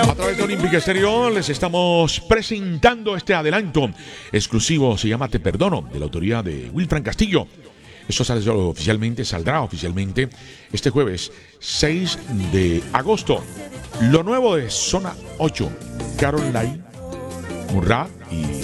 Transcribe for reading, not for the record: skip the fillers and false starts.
A través de Olímpica Estéreo les estamos presentando este adelanto exclusivo, se llama Te Perdono, de la autoría de Wilfran Castillo. Esto saldrá oficialmente este jueves 6 de agosto. Lo nuevo de Zona 8, Caroline Murrah y